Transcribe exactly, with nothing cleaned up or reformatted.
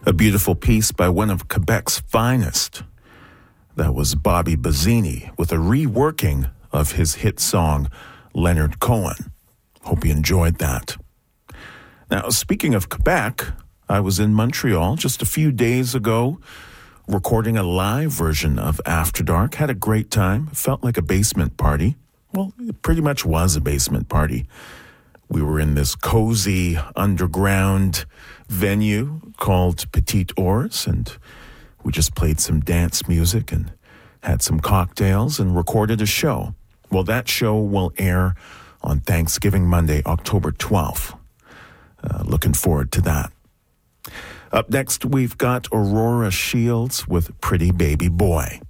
A beautiful piece by one of Quebec's finest. That was Bobby Bazzini with a reworking of his hit song, Leonard Cohen. Hope you enjoyed that. Now, speaking of Quebec, I was in Montreal just a few days ago recording a live version of After Dark. Had a great time. Felt like a basement party. Well, it pretty much was a basement party. We were in this cozy underground venue called Petite Ours, and we just played some dance music and had some cocktails and recorded a show. Well, that show will air on Thanksgiving Monday, October twelfth. Uh, looking forward to that. Up next, we've got Aurora Shields with Pretty Baby Boy.